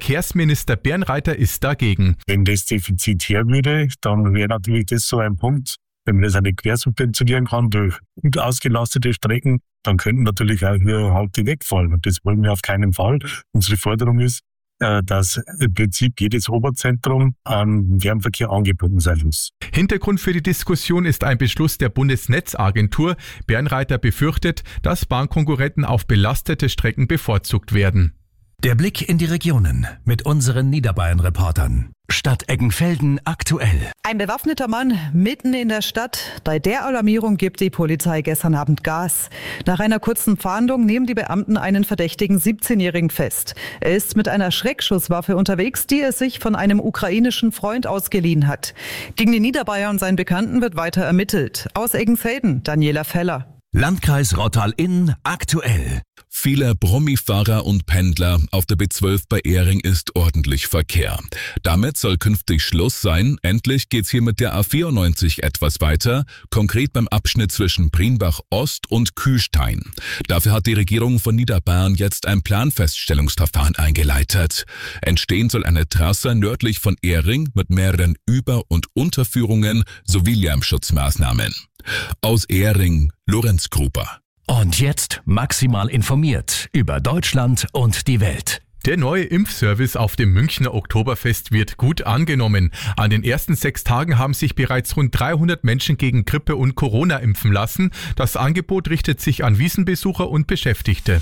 Verkehrsminister Bernreiter ist dagegen. Wenn das Defizit her würde, dann wäre natürlich das so ein Punkt. Wenn man das auch nicht quersubventionieren kann durch gut ausgelastete Strecken, dann könnten natürlich auch hier Halte wegfallen. Und das wollen wir auf keinen Fall. Unsere Forderung ist, dass im Prinzip jedes Oberzentrum an Fernverkehr angebunden sein muss. Hintergrund für die Diskussion ist ein Beschluss der Bundesnetzagentur. Bernreiter befürchtet, dass Bahnkonkurrenten auf belastete Strecken bevorzugt werden. Der Blick in die Regionen mit unseren Niederbayern-Reportern. Stadt Eggenfelden aktuell. Ein bewaffneter Mann mitten in der Stadt. Bei der Alarmierung gibt die Polizei gestern Abend Gas. Nach einer kurzen Fahndung nehmen die Beamten einen verdächtigen 17-Jährigen fest. Er ist mit einer Schreckschusswaffe unterwegs, die er sich von einem ukrainischen Freund ausgeliehen hat. Gegen den Niederbayer und seinen Bekannten wird weiter ermittelt. Aus Eggenfelden, Daniela Feller. Landkreis Rottal-Inn aktuell. Viele Brummifahrer und Pendler auf der B12 bei Ehring ist ordentlich Verkehr. Damit soll künftig Schluss sein. Endlich geht's hier mit der A94 etwas weiter, konkret beim Abschnitt zwischen Prienbach Ost und Kühstein. Dafür hat die Regierung von Niederbayern jetzt ein Planfeststellungsverfahren eingeleitet. Entstehen soll eine Trasse nördlich von Ehring mit mehreren Über- und Unterführungen sowie Lärmschutzmaßnahmen. Aus Ehring, Lorenz Gruber. Und jetzt maximal informiert über Deutschland und die Welt. Der neue Impfservice auf dem Münchner Oktoberfest wird gut angenommen. An den ersten 6 Tagen haben sich bereits rund 300 Menschen gegen Grippe und Corona impfen lassen. Das Angebot richtet sich an Wiesenbesucher und Beschäftigte.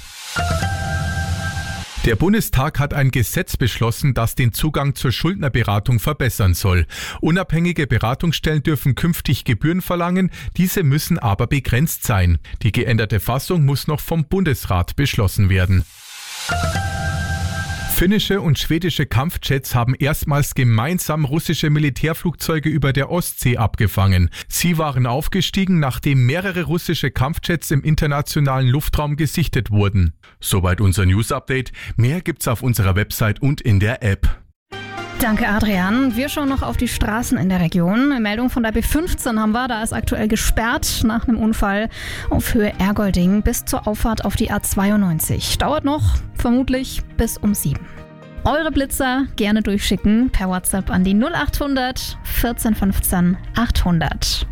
Der Bundestag hat ein Gesetz beschlossen, das den Zugang zur Schuldnerberatung verbessern soll. Unabhängige Beratungsstellen dürfen künftig Gebühren verlangen, diese müssen aber begrenzt sein. Die geänderte Fassung muss noch vom Bundesrat beschlossen werden. Finnische und schwedische Kampfjets haben erstmals gemeinsam russische Militärflugzeuge über der Ostsee abgefangen. Sie waren aufgestiegen, nachdem mehrere russische Kampfjets im internationalen Luftraum gesichtet wurden. Soweit unser News-Update. Mehr gibt's auf unserer Website und in der App. Danke, Adrian. Wir schauen noch auf die Straßen in der Region. Eine Meldung von der B15 haben wir. Da ist aktuell gesperrt nach einem Unfall auf Höhe Ergolding bis zur Auffahrt auf die A92. Dauert noch, vermutlich bis um 7. Eure Blitzer gerne durchschicken per WhatsApp an die 0800 14 15 800.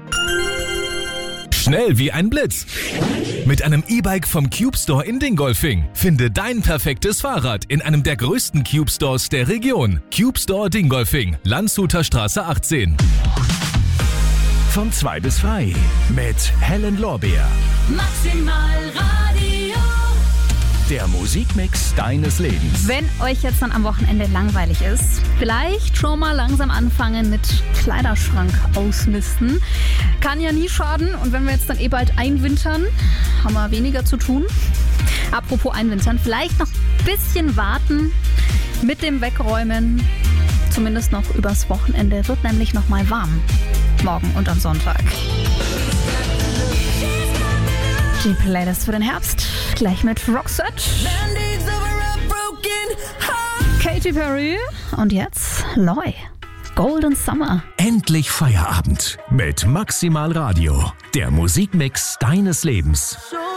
Schnell wie ein Blitz. Mit einem E-Bike vom Cube Store in Dingolfing. Finde dein perfektes Fahrrad in einem der größten Cube Stores der Region. Cube Store Dingolfing, Landshuter Straße 18. Von 2 bis 3 mit Helen Lorbeer. Maximal Radio. Der Musikmix deines Lebens. Wenn euch jetzt dann am Wochenende langweilig ist, vielleicht schon mal langsam anfangen mit Kleiderschrank ausmisten. Kann ja nie schaden. Und wenn wir jetzt dann bald einwintern, haben wir weniger zu tun. Apropos einwintern, vielleicht noch ein bisschen warten mit dem Wegräumen. Zumindest noch übers Wochenende. Wird nämlich noch mal warm. Morgen und am Sonntag. Die Playlist für den Herbst. Gleich mit Roxette. Katy Perry. Und jetzt Loy. Golden Summer. Endlich Feierabend mit Maximal Radio. Der Musikmix deines Lebens.